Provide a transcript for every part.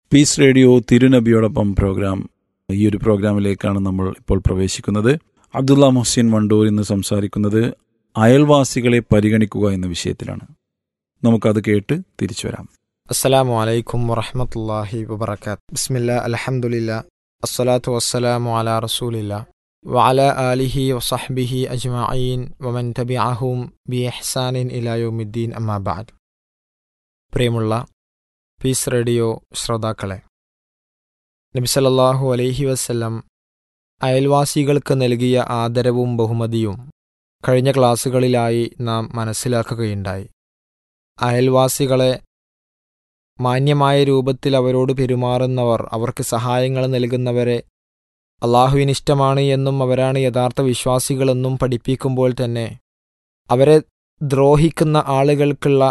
Piece radio തിരുനബിയോടൊപ്പം programme. ഈ ഒരു പ്രോഗ്രാമിലേക്കാണ് നമ്മൾ ഇപ്പോൾ പ്രവേശിക്കുന്നത്. അബ്ദുള്ള മുഹ്സിൻ വണ്ടൂർ ഇന്ന് സംസാരിക്കുന്നത് അയൽവാസികളെ പരിഗണിക്കുക എന്ന വിഷയത്തിലാണ്. നമുക്കത് കേട്ട് തിരിച്ചു വരാം. അസ്സലാമു അലൈക്കും വറഹ്മത്തുള്ളാഹി വബറകാത്ത്. ബിസ്മില്ലാ അൽഹംദുലില്ലാ അസ്സലാത്തു വസ്സലാമു അലാ റസൂലില്ലാ വഅലാ ആലിഹി വസഹ്ബിഹി അജ്മഈൻ വമൻ തബിഅഹും ബിഇഹ്സാനിൻ ഇലാ യൗമിദ്ദീൻ അമ്മാ ബഅദ്. പ്രിയമുള്ള പീസ് റേഡിയോ ശ്രോതാക്കളെ, നബി സല്ലല്ലാഹു അലൈഹി വസല്ലം അയൽവാസികൾക്ക് നൽകിയ ആദരവും ബഹുമതിയും കഴിഞ്ഞ ക്ലാസ്സുകളിലായി നാം മനസ്സിലാക്കുകയുണ്ടായി. അയൽവാസികളെ മാന്യമായ രൂപത്തിൽ അവരോട് പെരുമാറുന്നവർ, അവർക്ക് സഹായങ്ങൾ നൽകുന്നവരെ അള്ളാഹുവിന് ഇഷ്ടമാണ് എന്നും അവരാണ് യഥാർത്ഥ വിശ്വാസികളെന്നും പഠിപ്പിക്കുമ്പോൾ തന്നെ അവരെ ദ്രോഹിക്കുന്ന ആളുകൾക്കുള്ള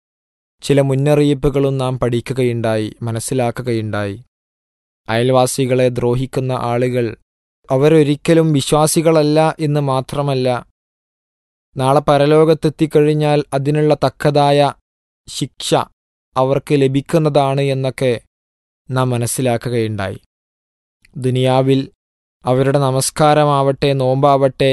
ചില മുന്നറിയിപ്പുകളും നാം പഠിക്കുകയുണ്ടായി, മനസ്സിലാക്കുകയുണ്ടായി. അയൽവാസികളെ ദ്രോഹിക്കുന്ന ആളുകൾ അവരൊരിക്കലും വിശ്വാസികളല്ല എന്ന് മാത്രമല്ല, നാളെ പരലോകത്തെത്തിക്കഴിഞ്ഞാൽ അതിനുള്ള തക്കതായ ശിക്ഷ അവർക്ക് ലഭിക്കുന്നതാണ് എന്നൊക്കെ നാം മനസ്സിലാക്കുകയുണ്ടായി. ദുനിയാവിൽ അവരുടെ നമസ്കാരമാവട്ടെ, നോമ്പാവട്ടെ,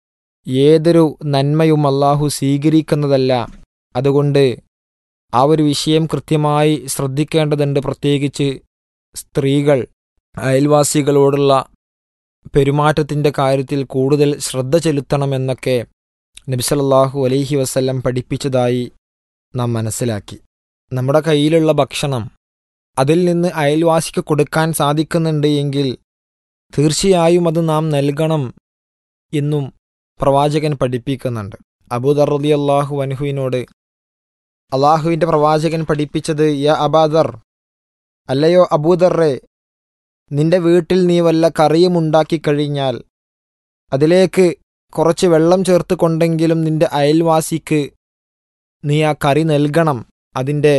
ഏതൊരു നന്മയും അല്ലാഹു സ്വീകരിക്കുന്നതല്ല. അതുകൊണ്ട് ആ ഒരു വിഷയം കൃത്യമായി ശ്രദ്ധിക്കേണ്ടതുണ്ട്. പ്രത്യേകിച്ച് സ്ത്രീകൾ അയൽവാസികളോടുള്ള പെരുമാറ്റത്തിൻ്റെ കാര്യത്തിൽ കൂടുതൽ ശ്രദ്ധ ചെലുത്തണമെന്നൊക്കെ നബി സല്ലല്ലാഹു അലൈഹി വസല്ലം പഠിപ്പിച്ചതായി നാം മനസ്സിലാക്കി. നമ്മുടെ കയ്യിലുള്ള ഭക്ഷണം അതിൽ നിന്ന് അയൽവാസിക്ക് കൊടുക്കാൻ സാധിക്കുന്നുണ്ട് എങ്കിൽ തീർച്ചയായും അത് നാം നൽകണം എന്നും പ്രവാചകൻ പഠിപ്പിക്കുന്നുണ്ട്. അബൂദർ റളിയല്ലാഹു അൻഹുവിനോട് അള്ളാഹുവിൻ്റെ പ്രവാചകൻ പഠിപ്പിച്ചത്, യാ അബാദർ, അല്ലയോ അബൂദർറെ, നിന്റെ വീട്ടിൽ നീ വല്ല കറിയും ഉണ്ടാക്കിക്കഴിഞ്ഞാൽ അതിലേക്ക് കുറച്ച് വെള്ളം ചേർത്ത് കൊണ്ടെങ്കിലും നിന്റെ അയൽവാസിക്ക് നീ ആ കറി നൽകണം, അതിൻ്റെ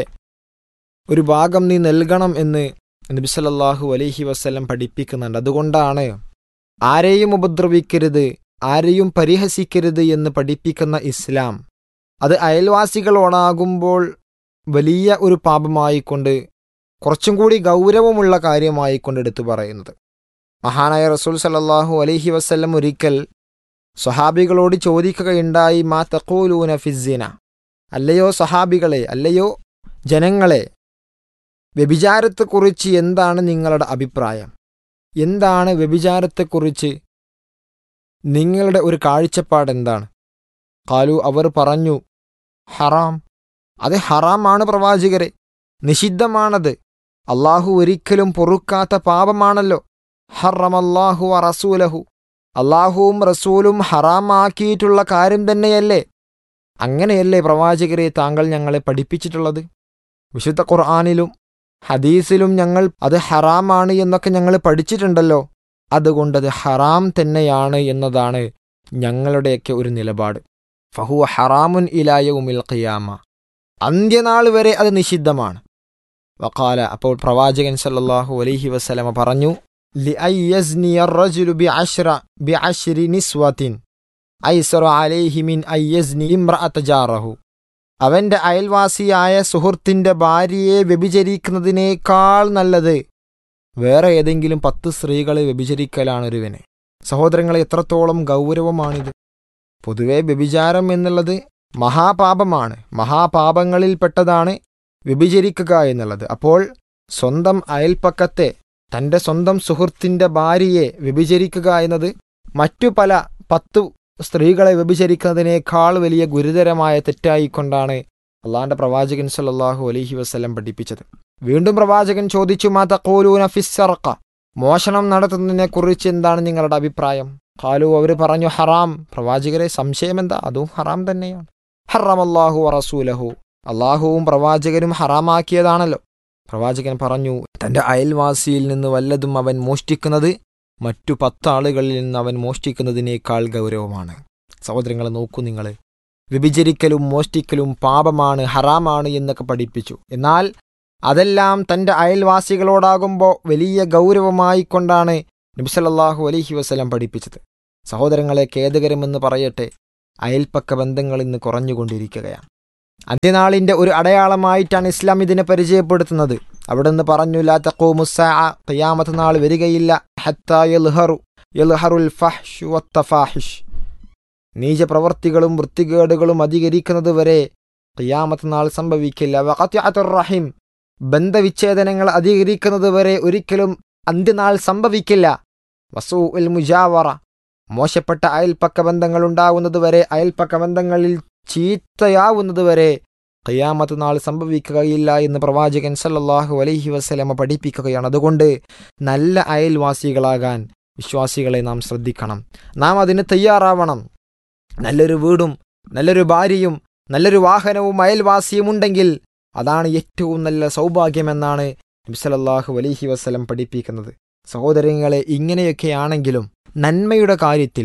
ഒരു ഭാഗം നീ നൽകണം എന്ന് നബി സല്ലല്ലാഹു അലൈഹി വസല്ലം പഠിപ്പിക്കുന്നുണ്ട്. അതുകൊണ്ടാണ് ആരെയും ഉപദ്രവിക്കരുത്, ആരെയും പരിഹസിക്കരുത് എന്ന് പഠിപ്പിക്കുന്ന ഇസ്ലാം അത് അയൽവാസികളോടാകുമ്പോൾ വലിയ ഒരു പാപമായിക്കൊണ്ട്, കുറച്ചും കൂടി ഗൗരവമുള്ള കാര്യമായിക്കൊണ്ട് എടുത്തു പറയുന്നത്. മഹാനായ റസൂൽ സല്ലല്ലാഹു അലൈഹി വസല്ലം ഒരിക്കൽ സ്വഹാബികളോട് ചോദിക്കുകയുണ്ടായി, മാ തഖൂലൂന ഫിസ്സിന, അല്ലയോ സ്വഹാബികളെ, അല്ലയോ ജനങ്ങളെ, വ്യഭിചാരത്തെക്കുറിച്ച് എന്താണ് നിങ്ങളുടെ അഭിപ്രായം? എന്താണ് വ്യഭിചാരത്തെക്കുറിച്ച് നിങ്ങളുടെ ഒരു കാഴ്ചപ്പാടെന്താണ്? ഖാലു, അവർ പറഞ്ഞു, ഹറാം, അത് ഹറാമാണ് പ്രവാചകരെ, നിഷിദ്ധമാണത്, അള്ളാഹു ഒരിക്കലും പൊറുക്കാത്ത പാപമാണല്ലോ. ഹറമല്ലാഹു വ റസൂലഹു, അള്ളാഹുവും റസൂലും ഹറാമാക്കിയിട്ടുള്ള കാര്യം തന്നെയല്ലേ? അങ്ങനെയല്ലേ പ്രവാചകരെ താങ്കൾ ഞങ്ങളെ പഠിപ്പിച്ചിട്ടുള്ളത്? വിശുദ്ധ ഖുർആനിലും ഹദീസിലും ഞങ്ങൾ അത് ഹറാമാണ് എന്നൊക്കെ ഞങ്ങൾ പഠിച്ചിട്ടുണ്ടല്ലോ. അതുകൊണ്ടത് ഹറാം തന്നെയാണ് എന്നതാണ് ഞങ്ങളുടെയൊക്കെ ഒരു നിലപാട്. ഫഹുവ ഹറാമുൻ ഇലാ യൗമിൽ ഖിയാമ, അന്ത്യനാൾ വരെ അത് നിഷിദ്ധമാണ്. വഖാല, അപ്പോൾ പ്രവാചകൻ സല്ലല്ലാഹു അലൈഹി വസല്ലമ പറഞ്ഞു, ലിഅയ്യസ്നിയ റജുലു ബിഅശ്രി നിസ്വത്തിൻ ഐസറു അലൈഹി മിൻ അയ്യസ്നി ഇംറഅത ജാറഹു, അവൻ്റെ അയൽവാസിയായ സുഹൃത്തിൻ്റെ ഭാര്യയെ വ്യഭിചരിക്കുന്നതിനേക്കാൾ നല്ലത് വേറെ ഏതെങ്കിലും 10 സ്ത്രീകളെ വ്യഭിചരിക്കലാണ് ഒരുവന്. സഹോദരങ്ങളെ, എത്രത്തോളം ഗൗരവമാണിത്! പൊതുവെ വ്യഭിചാരം എന്നുള്ളത് മഹാപാപമാണ്, മഹാപാപങ്ങളിൽപ്പെട്ടതാണ് വ്യഭിചരിക്കുക എന്നുള്ളത്. അപ്പോൾ സ്വന്തം അയൽപ്പക്കത്തെ, തൻ്റെ സ്വന്തം സുഹൃത്തിൻ്റെ ഭാര്യയെ വ്യഭിചരിക്കുക എന്നത് മറ്റു പല 10 സ്ത്രീകളെ വ്യഭിചരിക്കുന്നതിനേക്കാൾ വലിയ ഗുരുതരമായ തെറ്റായിക്കൊണ്ടാണ് അള്ളാഹുവിൻ്റെ പ്രവാചകൻ സല്ലല്ലാഹു അലൈഹി വസല്ലം പഠിപ്പിച്ചത്. വീണ്ടും പ്രവാചകൻ ചോദിച്ചു, മാ തഖൂലൂന ഫിസ്സർഖ, മോഷണം നടത്തുന്നതിനെക്കുറിച്ച് എന്താണ് നിങ്ങളുടെ അഭിപ്രായം? ഖാലു, അവർ പറഞ്ഞു, ഹറാം. പ്രവാചകരെ, സംശയമെന്താ? അതും ഹറാം തന്നെയാണ്. ഹറമല്ലാഹു വ റസൂലഹു, അള്ളാഹുവും പ്രവാചകനും ഹറാമാക്കിയതാണല്ലോ. പ്രവാചകൻ പറഞ്ഞു, തൻ്റെ അയൽവാസിയിൽ നിന്ന് വല്ലതും അവൻ മോഷ്ടിക്കുന്നത് മറ്റു 10 ആളുകളിൽ നിന്ന് അവൻ മോഷ്ടിക്കുന്നതിനേക്കാൾ ഗൗരവമാണ്. സഹോദരങ്ങളെ, നോക്കൂ നിങ്ങൾ, വ്യഭിചരിക്കലും മോഷ്ടിക്കലും പാപമാണ്, ഹറാമാണ് എന്നൊക്കെ പഠിപ്പിച്ചു. എന്നാൽ അതെല്ലാം തൻ്റെ അയൽവാസികളോടാകുമ്പോൾ വലിയ ഗൗരവമായിക്കൊണ്ടാണ് നബി സല്ലല്ലാഹു അലൈഹി വസല്ലം പഠിപ്പിച്ചത്. സഹോദരങ്ങളെ, ഖേദകരമെന്ന് പറയട്ടെ, അയൽപ്പക്ക ബന്ധങ്ങൾ ഇന്ന് കുറഞ്ഞുകൊണ്ടിരിക്കുകയാണ്. അന്ത്യനാളിൻ്റെ ഒരു അടയാളമായിട്ടാണ് ഇസ്ലാം ഇതിനെ പരിചയപ്പെടുത്തുന്നത്. അവിടുന്ന് പറഞ്ഞു ലാ തഖൂമുസ്സാഅ, ഖിയാമത്ത് നാൾ വരികയില്ല, ഹത്താ യൽഹറുൽ ഫഹ്ശു വത്തഫാഹിഷ്, നീചപ്രവർത്തികളും വൃത്തികേടുകളും അധികരിക്കുന്നത് വരെ ഖിയാമത്ത് നാൾ സംഭവിക്കില്ല. വഖതിഅത്തുർ റഹിം, ബന്ധവിച്ഛേദനങ്ങൾ അധികരിക്കുന്നത് വരെ ഒരിക്കലും അന്ത്യനാൾ സംഭവിക്കില്ല. വസൂഉൽ മുജാവറ, മോശപ്പെട്ട അയൽപ്പക്ക ബന്ധങ്ങൾ ഉണ്ടാവുന്നത് വരെ, അയൽപ്പക്ക ബന്ധങ്ങളിൽ ചീത്തയാവുന്നത് വരെ ഖിയാമത്ത് നാൾ സംഭവിക്കുകയില്ല എന്ന് പ്രവാചകൻ സല്ലല്ലാഹു അലൈഹി വസല്ലമ പഠിപ്പിക്കുകയാണ്. അതുകൊണ്ട് നല്ല അയൽവാസികളാകാൻ വിശ്വാസികളെ നാം ശ്രദ്ധിക്കണം. നാം അതിന് തയ്യാറാവണം. നല്ലൊരു വീടും നല്ലൊരു ഭാര്യയും നല്ലൊരു വാഹനവും അയൽവാസിയും ഉണ്ടെങ്കിൽ അതാണ് ഏറ്റവും നല്ല സൗഭാഗ്യമെന്നാണ് നബി സല്ലല്ലാഹു അലൈഹി വസല്ലം പഠിപ്പിക്കുന്നത്. സഹോദരങ്ങളെ, ഇങ്ങനെയൊക്കെയാണെങ്കിലും നന്മയുടെ കാര്യത്തിൽ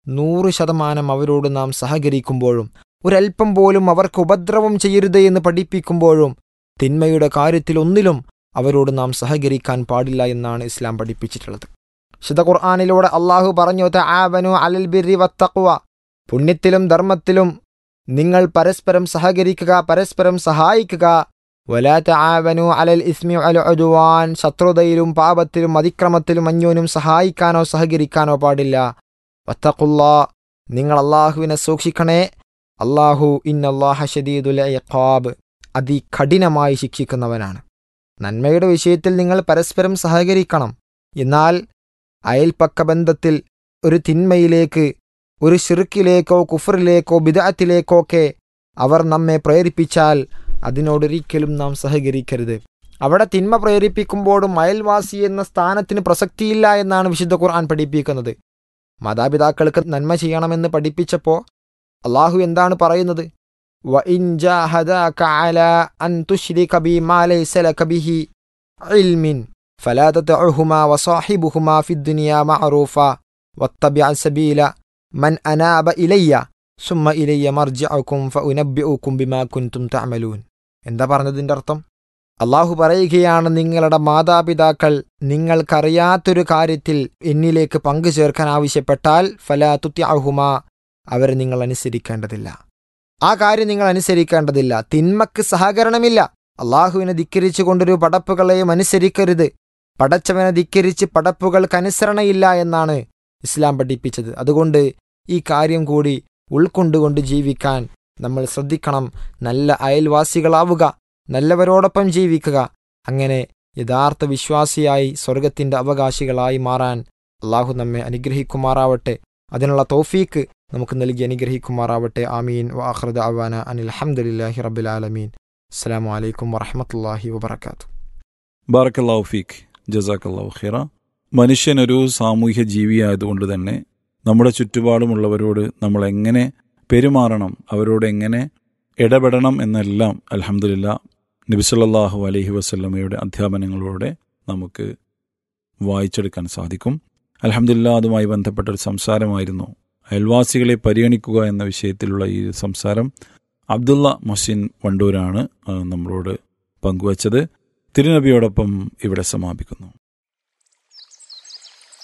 100% അവരോട് നാം സഹകരിക്കുമ്പോഴും ഒരൽപ്പം പോലും അവർക്ക് ഉപദ്രവം ചെയ്യരുത് എന്ന് പഠിപ്പിക്കുമ്പോഴും തിന്മയുടെ കാര്യത്തിൽ ഒന്നിലും അവരോട് നാം സഹകരിക്കാൻ പാടില്ല എന്നാണ് ഇസ്ലാം പഠിപ്പിച്ചിട്ടുള്ളത്. വിശുദ്ധ ഖുർആനിലൂടെ അള്ളാഹു പറഞ്ഞു, തആവനു അലൽ ബിർരി വത്തഖ്വ, പുണ്യത്തിലും ധർമ്മത്തിലും നിങ്ങൾ പരസ്പരം സഹകരിക്കുക, പരസ്പരം സഹായിക്കുക. വലാ തആവനു അലൽ ഇസ്മി വൽ ഉദ്വാൻ, ശത്രുതയിലും പാപത്തിലും അതിക്രമത്തിലും അന്യോന്യം സഹായിക്കാനോ സഹകരിക്കാനോ പാടില്ല. വത്തഖുല്ലാ, നിങ്ങൾ അള്ളാഹുവിനെ സൂക്ഷിക്കണേ. അള്ളാഹു ഇന്നല്ലാഹ ശദീദുൽ ഇഖാബ്, അതികഠിനമായി ശിക്ഷിക്കുന്നവനാണ്. നന്മയുടെ വിഷയത്തിൽ നിങ്ങൾ പരസ്പരം സഹകരിക്കണം. എന്നാൽ അയൽപ്പക്ക ബന്ധത്തിൽ ഒരു തിന്മയിലേക്ക്, ഒരു ശിർക്കിലേക്കോ കുഫറിലേക്കോ ബിദ്അത്തിലേക്കോ ഒക്കെ അവർ നമ്മെ പ്രേരിപ്പിച്ചാൽ അതിനോടൊരിക്കലും നാം സഹകരിക്കരുത്. അവിടെ തിന്മ പ്രേരിപ്പിക്കുമ്പോഴും അയൽവാസി എന്ന സ്ഥാനത്തിന് പ്രസക്തിയില്ല എന്നാണ് വിശുദ്ധ ഖുർആൻ പഠിപ്പിക്കുന്നത്. മാതാപിതാക്കൾക്ക് നന്മ ചെയ്യണമെന്ന് പഠിപ്പിച്ചപ്പോൾ അള്ളാഹു എന്താണ് പറയുന്നത്? വഇൻ ജാഹദാക അലാ അൻ തുശ്രിക ബി മാ ലൈസ ലക ബിഹി ഇൽമിൻ ഫലാ തതഉഹുമാ വസാഹിബുഹുമാ ഫിദ്ദുനിയാ മഅറൂഫ വത്തബിഅ സബീല മൻ അനാബ ഇലയ്യ സുമ്മ ഇലയ്യ മർജിഉകും ഫഉനബ്ബിഉകും ബിമാ കുൻതും തഅമലൂൻ. എന്താ പറഞ്ഞതിൻ്റെ അർത്ഥം? അള്ളാഹു പറയുകയാണ്, നിങ്ങളുടെ മാതാപിതാക്കൾ നിങ്ങൾക്കറിയാത്തൊരു കാര്യത്തിൽ എന്നിലേക്ക് പങ്കു ചേർക്കാൻ ആവശ്യപ്പെട്ടാൽ ഫലാ തുതിഅഹുമാ, അവരെ നിങ്ങൾ അനുസരിക്കേണ്ടതില്ല. ആ കാര്യം നിങ്ങൾ അനുസരിക്കേണ്ടതില്ല. തിന്മക്ക് സഹകരണമില്ല. അള്ളാഹുവിനെ ധിക്കരിച്ചു കൊണ്ടൊരു പടപ്പുകളെയും അനുസരിക്കരുത്. പടച്ചവനെ ധിക്കരിച്ച് പടപ്പുകൾക്ക് അനുസരണയില്ല എന്നാണ് ഇസ്ലാം പഠിപ്പിച്ചത്. അതുകൊണ്ട് ഈ കാര്യം കൂടി ഉൾക്കൊണ്ടുകൊണ്ട് ജീവിക്കാൻ നമ്മൾ ശ്രദ്ധിക്കണം. നല്ല അയൽവാസികളാവുക, നല്ലവരോടൊപ്പം ജീവിക്കുക. അങ്ങനെ യഥാർത്ഥ വിശ്വാസിയായി സ്വർഗത്തിൻ്റെ അവകാശികളായി മാറാൻ അള്ളാഹു നമ്മെ അനുഗ്രഹിക്കുമാറാവട്ടെ. അതിനുള്ള തൗഫീക്ക് നമുക്ക് നൽകി അനുഗ്രഹിക്കുമാറാവട്ടെ. ആമീൻ. വആഖിറു ദഅവാന അനിൽ ഹംദുലില്ലാഹി റബ്ബിൽ ആലമീൻ. അസ്സലാമു അലൈക്കും വറഹ്മത്തുള്ളാഹി വബറകാതുഹു. ബാറക്കല്ലാഹു ഫീക്ക്, ജസാക്കല്ലാഹു ഖൈറ. മനുഷ്യനൊരു സാമൂഹ്യ ജീവിയായതുകൊണ്ട് തന്നെ നമ്മുടെ ചുറ്റുപാടുമുള്ളവരോട് നമ്മൾ എങ്ങനെ പെരുമാറണം, അവരോട് എങ്ങനെ ഇടപെടണം എന്നെല്ലാം അൽഹംദുലില്ലാ നബി സല്ലല്ലാഹു അലൈഹി വസല്ലമയുടെ അധ്യാപനങ്ങളോടെ നമുക്ക് വായിച്ചെടുക്കാൻ സാധിക്കും. അൽഹംദുലില്ലാ, അതുമായി ബന്ധപ്പെട്ടൊരു സംസാരമായിരുന്നു. അയൽവാസികളെ പരിഗണിക്കുക എന്ന വിഷയത്തിലുള്ള ഈ സംസാരം അബ്ദുള്ള മുഹ്സിൻ വണ്ടൂരാണ് നമ്മളോട് പങ്കുവച്ചത്. തിരുനബിയോടൊപ്പം ഇവിടെ സമാപിക്കുന്നു.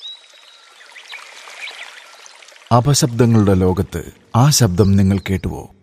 അപശബ്ദങ്ങളുടെ ലോകത്ത് ആ ശബ്ദം നിങ്ങൾ കേട്ടുവോ?